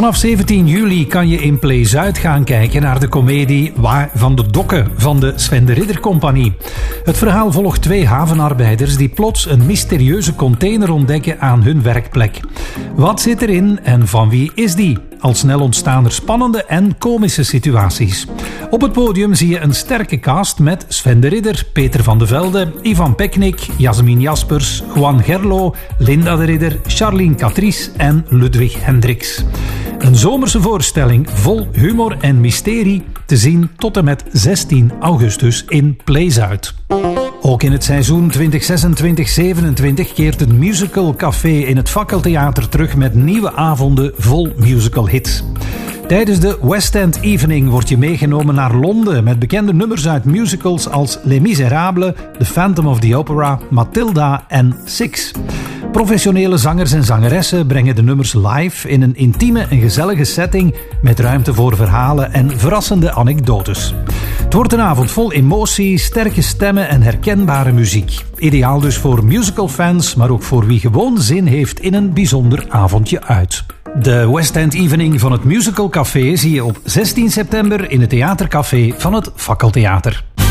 Vanaf 17 juli kan je in Play Zuid gaan kijken naar de komedie Waar van de Dokken van de Sven de Ridder Compagnie. Het verhaal volgt 2 havenarbeiders die plots een mysterieuze container ontdekken aan hun werkplek. Wat zit erin en van wie is die? Al snel ontstaan er spannende en komische situaties. Op het podium zie je een sterke cast met Sven de Ridder, Peter van de Velde, Ivan Peknik, Jasmin Jaspers, Juan Gerlo, Linda de Ridder, Charlene Catrice en Ludwig Hendricks. Een zomerse voorstelling vol humor en mysterie te zien tot en met 16 augustus in Play Zuid. Ook in het seizoen 2026-27 keert het Musical Café in het Fakkeltheater terug met nieuwe avonden vol musical hits. Tijdens de West End Evening word je meegenomen naar Londen met bekende nummers uit musicals als Les Miserables, The Phantom of the Opera, Matilda en Six. Professionele zangers en zangeressen brengen de nummers live in een intieme en gezellige setting met ruimte voor verhalen en verrassende anekdotes. Het wordt een avond vol emotie, sterke stemmen en herkenbare muziek. Ideaal dus voor musicalfans, maar ook voor wie gewoon zin heeft in een bijzonder avondje uit. De West End Evening van het Musical Café zie je op 16 september in het Theatercafé van het Fakkeltheater.